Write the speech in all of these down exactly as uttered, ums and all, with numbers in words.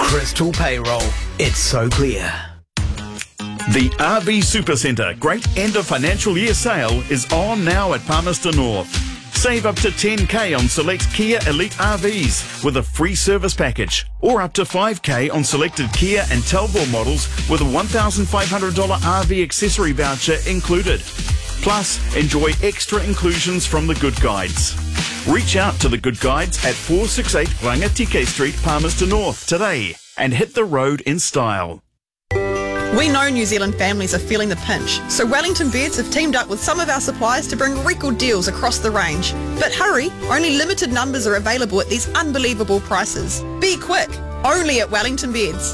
Crystal Payroll. It's so clear. The R V Supercentre Great End of Financial Year Sale is on now at Palmerston North. Save up to ten K on select Kia Elite R Vs with a free service package, or up to five K on selected Kia and Talbot models with a one thousand five hundred dollars R V accessory voucher included. Plus, enjoy extra inclusions from the Good Guides. Reach out to the Good Guides at four sixty-eight Rangatike Street, Palmerston North today and hit the road in style. We know New Zealand families are feeling the pinch, so Wellington Beds have teamed up with some of our suppliers to bring record deals across the range. But hurry, only limited numbers are available at these unbelievable prices. Be quick, only at Wellington Beds.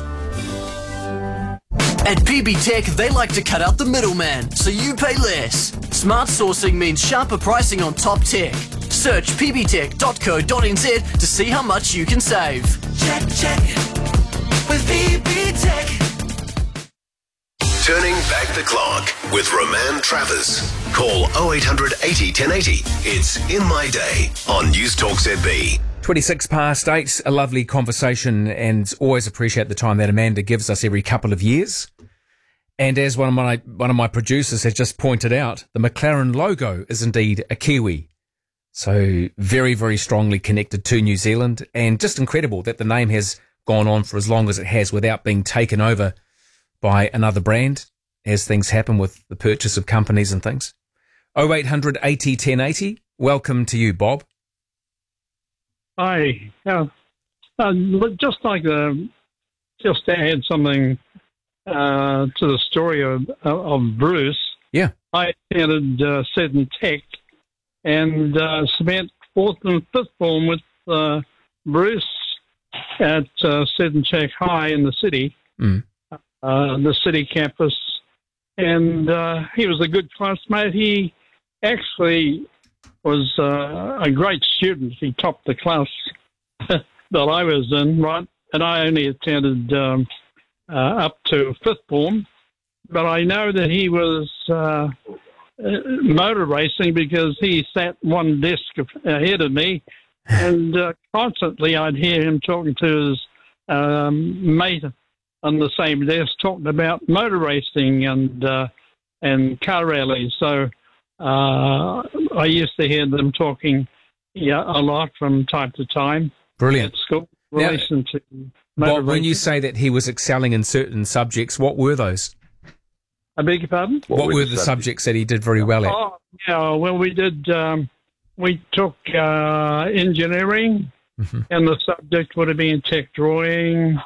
At P B Tech, they like to cut out the middleman, so you pay less. Smart sourcing means sharper pricing on top tech. Search p b tech dot co dot n z to see how much you can save. Check, check, with P B Tech. Turning back the clock with Roman Travers. Call oh eight hundred eighty ten eighty. It's In My Day on News Talk Z B. twenty-six past eight, a lovely conversation, and always appreciate the time that Amanda gives us every couple of years. And as one of my one of my producers has just pointed out, the McLaren logo is indeed a Kiwi. So very, very strongly connected to New Zealand, and just incredible that the name has gone on for as long as it has without being taken over by another brand, as things happen with the purchase of companies and things. oh eight hundred eighty ten eighty. Welcome to you, Bob. Hi. Uh, uh, just like uh, just to add something uh, to the story of, of Bruce. Yeah. I attended uh, Seddon Tech and uh, spent fourth and fifth form with uh, Bruce at uh, Seddon Tech High in the city. Mm. Uh, the city campus, and uh, he was a good classmate. He actually was uh, a great student. He topped the class that I was in, right? And I only attended um, uh, up to fifth form, but I know that he was uh, motor racing because he sat one desk ahead of me, and uh, constantly I'd hear him talking to his um, mate on the same desk talking about motor racing and uh, and car rallies. So uh, I used to hear them talking yeah, a lot from time to time. Brilliant. At school, in now, relation to motor Bob, when racing. you say that he was excelling in certain subjects, what were those? I beg your pardon? What, what were the subjects? subjects that he did very well at? Oh, yeah, well, we did, um, we took uh, engineering, mm-hmm. and the subject would have been tech drawing,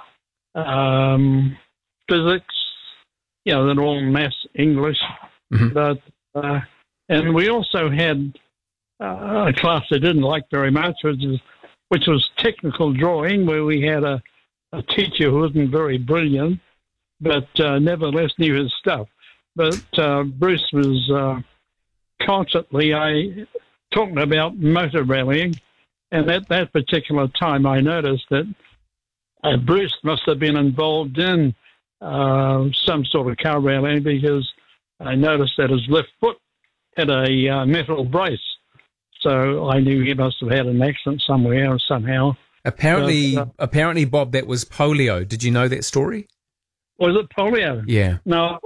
Um, physics, you know, they're all maths, English, mm-hmm. but uh, and we also had uh, a class I didn't like very much, which is which was technical drawing, where we had a, a teacher who wasn't very brilliant, but uh, nevertheless knew his stuff. But uh, Bruce was uh, constantly I talking about motor rallying, and at that particular time, I noticed that. Uh, Bruce must have been involved in uh, some sort of car rallying because I noticed that his left foot had a uh, metal brace. So I knew he must have had an accident somewhere or somehow. Apparently, but, uh, apparently, Bob, that was polio. Did you know that story? Was it polio? Yeah. No,